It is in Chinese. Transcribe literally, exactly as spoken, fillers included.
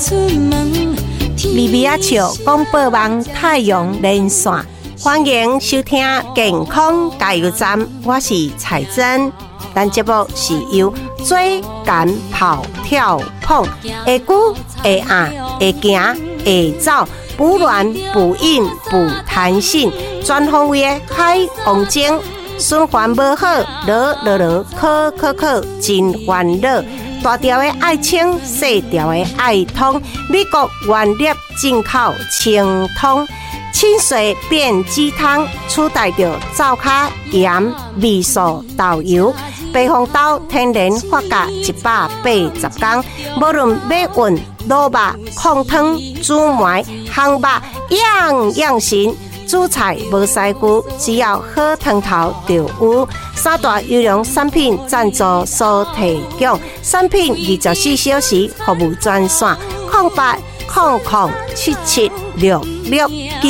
米米亚笑广播网太阳连线，欢迎收听健康加油站，我是彩珍。咱节目是由椎间跑跳碰，会久会硬会行会走，补卵补阴补弹性，全方位的海王精，循环无好，落落落，考考考，真烦恼。大条的爱清，细条的爱通，美国原粒进口清通，清水变鸡汤，取代着灶卡盐、味素、豆油。白红豆天然发酵一百八十天，无论买运、卤肉、控汤、煮糜、烘肉，样样行。煮菜无师傅，只要好汤头就有。三大优良产品赞助所提供，产品二十四小时服务专线：零八零零七七六六九